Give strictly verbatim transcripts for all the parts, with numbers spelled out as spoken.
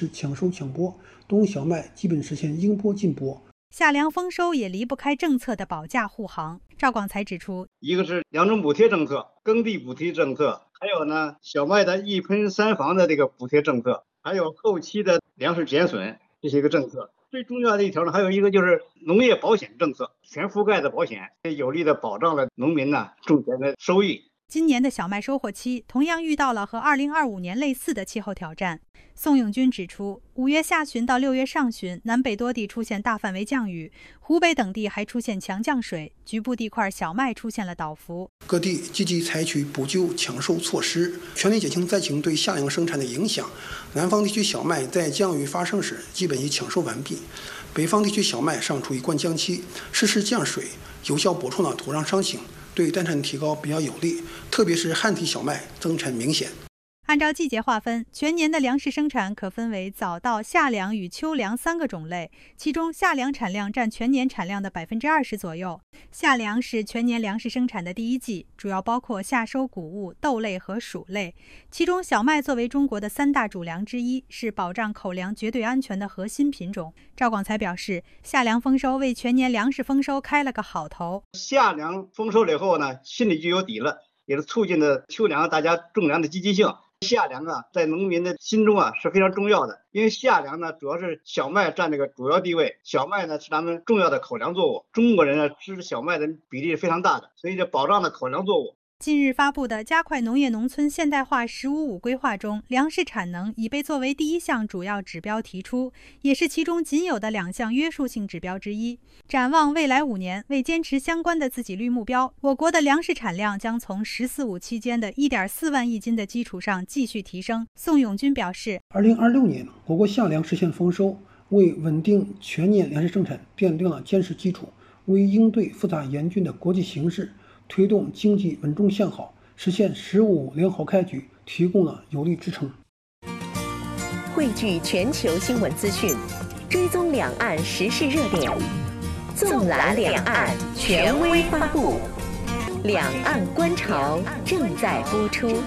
持抢收抢播，冬小麦基本实现应播尽播。 夏粮丰收也离不开政策的保驾护航。赵广才指出， 一个是两种补贴政策，耕地补贴政策，还有呢小麦的一喷三防的这个补贴政策，还有后期的粮食减损这些个政策。最重要的一条呢，还有一个就是农业保险政策，全覆盖的保险，有力的保障了农民呢种田的收益。 今年的小麦收获期同样遇到了和二零二五年类似的气候挑战。宋永军指出，五月下旬到六月上旬，南北多地出现大范围降雨，湖北等地还出现强降水，局部地块小麦出现了倒伏。 各地积极采取补救抢收措施，全力减轻灾情对夏粮生产的影响。南方地区小麦在降雨发生时基本已抢收完毕，北方地区小麦尚处于灌浆期，适时降水，有效补充了土壤伤情，对单产提高比较有利，特别是旱地小麦增产明显。 按照季节划分，全年的粮食生产可分为早稻、夏粮与秋粮三个种类，其中夏粮产量占全年产量的百分之二十左右。夏粮是全年粮食生产的第一季，主要包括夏收谷物、豆类和薯类。其中小麦作为中国的三大主粮之一，是保障口粮绝对安全的核心品种。赵广才表示，夏粮丰收为全年粮食丰收开了个好头。 夏粮丰收了以后呢，心里就有底了，也是促进了秋粮大家种粮的积极性。夏粮啊，在农民的心中啊是非常重要的，因为夏粮呢主要是小麦占这个主要地位，小麦呢是咱们重要的口粮作物，中国人呢吃小麦的比例是非常大的，所以这保障了口粮作物。 近日发布的加快农业农村现代化“十五五”规划中，粮食产能已被作为第一项主要指标提出，也是其中仅有的两项约束性指标之一。展望未来五年，为坚持相关的自给率目标，我国的粮食产量将从“十四五”期间的 一点四万亿斤的基础上继续提升。宋永军表示， 二零二六年我国夏粮实现丰收，为稳定全年粮食生产奠定了坚实基础，为应对复杂严峻的国际形势，推动经济稳中向好，实现“十五”良好开局提供了有力支撑。 汇聚全球新闻资讯，追踪两岸时事热点，纵览两岸权威发布。两岸观潮正在播出。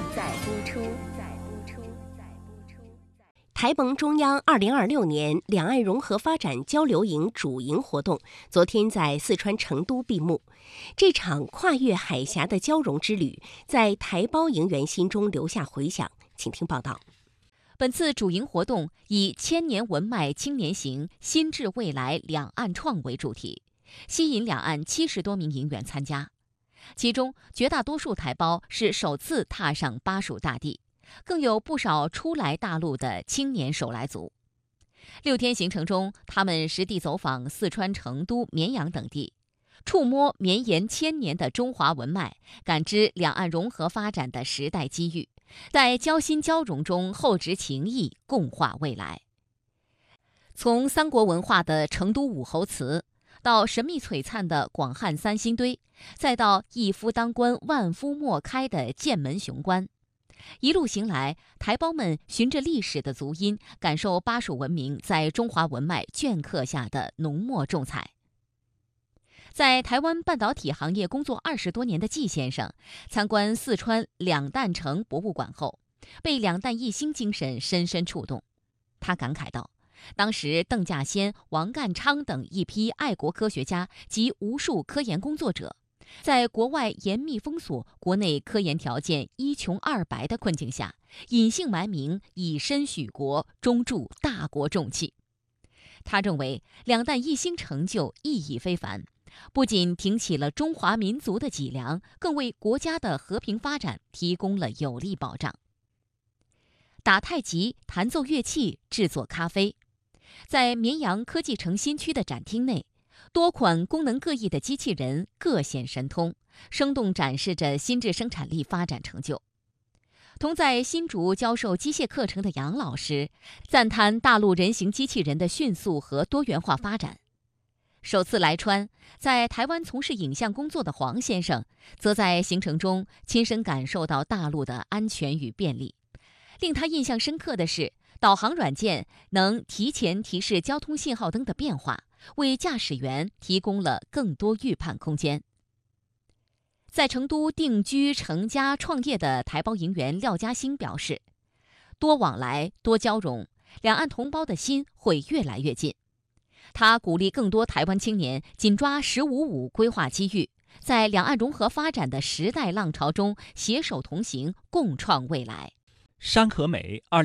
台盟中央二零二六年两岸融合发展交流营主营活动昨天在四川成都闭幕。这场跨越海峡的交融之旅，在台胞营员心中留下回响。请听报道。 本次主营活动以“千年文脉青年行，心智未来两岸创”为主题，吸引两岸七十多名营员参加。其中绝大多数台胞是首次踏上巴蜀大地，更有不少初来大陆的青年手来族。六天行程中，他们实地走访四川成都、绵阳等地，触摸绵延千年的中华文脉，感知两岸融合发展的时代机遇，在交心交融中厚植情谊，共话未来。从三国文化的成都武侯祠，到神秘璀璨的广汉三星堆，再到一夫当关万夫莫开的剑门雄关，一路行来，台胞们循着历史的足音，感受巴蜀文明在中华文脉镌刻下的浓墨重彩。在台湾半导体行业工作二十多年的季先生，参观四川两弹城博物馆后，被两弹一星精神深深触动。他感慨道，当时邓稼先、王淦昌等一批爱国科学家及无数科研工作者，在国外严密封锁、国内科研条件一穷二白的困境下，隐姓埋名，以身许国，终铸大国重器。他认为两弹一星成就意义非凡，不仅挺起了中华民族的脊梁，更为国家的和平发展提供了有力保障。打太极、弹奏乐器、制作咖啡，在绵阳科技城新区的展厅内，多款功能各异的机器人各显神通，生动展示着新质生产力发展成就。同在新竹教授机械课程的杨老师赞叹大陆人形机器人的迅速和多元化发展。首次来川，在台湾从事影像工作的黄先生，则在行程中亲身感受到大陆的安全与便利。令他印象深刻的是，导航软件能提前提示交通信号灯的变化，为驾驶员提供了更多预判空间。在成都定居成家创业的台胞营员廖嘉兴表示，多往来多交融， 两岸同胞的心会越来越近。他鼓励更多台湾青年紧抓“十五五”规划机遇，在两岸融合发展的时代浪潮中携手同行，共创未来。 山和美二